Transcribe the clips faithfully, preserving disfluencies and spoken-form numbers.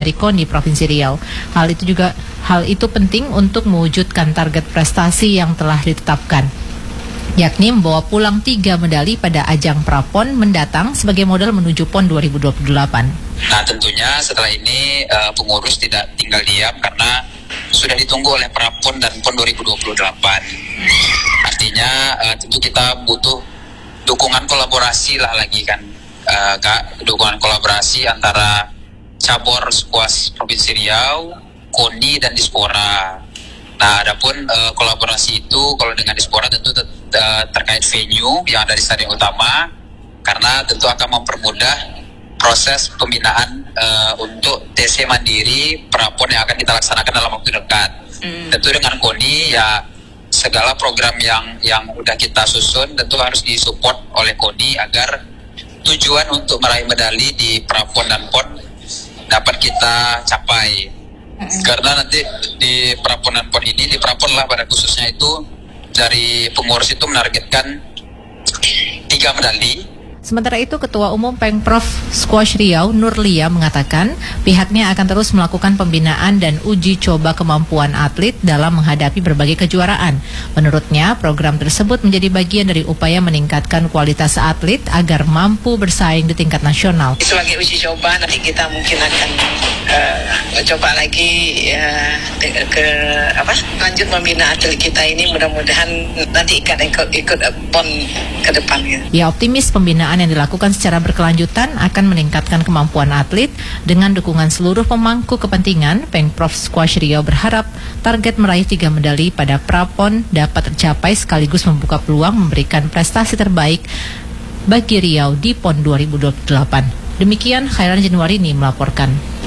dari KONI Provinsi Riau. Hal itu juga hal itu penting untuk mewujudkan target prestasi yang telah ditetapkan, yakni membawa pulang tiga medali pada ajang Prapon mendatang sebagai modal menuju PON dua ribu dua puluh delapan. Nah, tentunya setelah ini uh, pengurus tidak tinggal diam karena sudah ditunggu oleh Prapon dan PON dua ribu dua puluh delapan. Artinya uh, tentu kita butuh dukungan kolaborasi lah lagi kan, uh, Kak, dukungan kolaborasi antara cabur squash Provinsi Riau, KONI dan Dispora. Nah, adapun uh, kolaborasi itu kalau dengan Dispora tentu ter- uh, terkait venue yang ada di stadion utama, karena tentu akan mempermudah proses pembinaan uh, untuk T C Mandiri Prapon yang akan kita laksanakan dalam waktu dekat. Mm. Tentu dengan KONI ya segala program yang yang udah kita susun tentu harus disupport oleh KONI agar tujuan untuk meraih medali di Prapon dan PON dapat kita capai. Mm. Karena nanti di Prapon dan PON ini, di Prapon lah pada khususnya itu dari pengurus itu menargetkan tiga medali. Sementara itu, Ketua Umum Pengprov Squash Riau, Nurlia, mengatakan pihaknya akan terus melakukan pembinaan dan uji coba kemampuan atlet dalam menghadapi berbagai kejuaraan. Menurutnya, program tersebut menjadi bagian dari upaya meningkatkan kualitas atlet agar mampu bersaing di tingkat nasional. Sebagai uji coba, nanti kita mungkin akan uh, coba lagi uh, ke apa lanjut membina atlet kita ini, mudah-mudahan nanti ikut ikut, ikut PON ke depannya. Ia optimis pembinaan yang dilakukan secara berkelanjutan akan meningkatkan kemampuan atlet. Dengan dukungan seluruh pemangku kepentingan, Pengprov Squash Riau berharap target meraih tiga medali pada Prapon dapat tercapai sekaligus membuka peluang memberikan prestasi terbaik bagi Riau di PON dua ribu dua puluh delapan. Demikian Khairan Januarini melaporkan.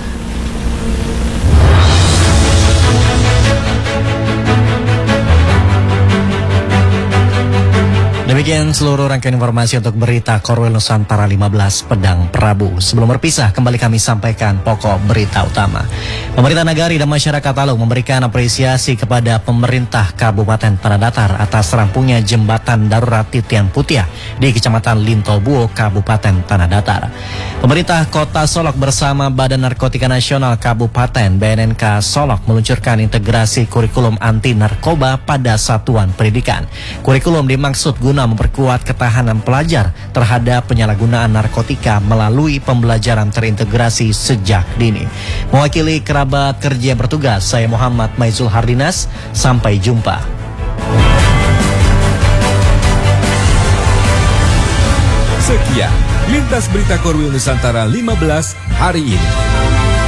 Demikian seluruh rangkaian informasi untuk berita Korwil Nusantara lima belas Pedang Prabu. Sebelum berpisah, kembali kami sampaikan pokok berita utama. Pemerintah Nagari dan masyarakat Taluk memberikan apresiasi kepada pemerintah Kabupaten Tanah Datar atas rampungnya jembatan darurat Titian Putiah di Kecamatan Lintolbuo, Kabupaten Tanah Datar. Pemerintah Kota Solok bersama Badan Narkotika Nasional Kabupaten B N N K Solok meluncurkan integrasi kurikulum anti narkoba pada satuan pendidikan. Kurikulum dimaksud guna memperkuat ketahanan pelajar terhadap penyalahgunaan narkotika melalui pembelajaran terintegrasi sejak dini. Mewakili kerabat kerja yang bertugas, saya Muhammad Maizul Hardinas. Sampai jumpa. Sekian Lintas Berita Korwil Nusantara lima belas hari ini.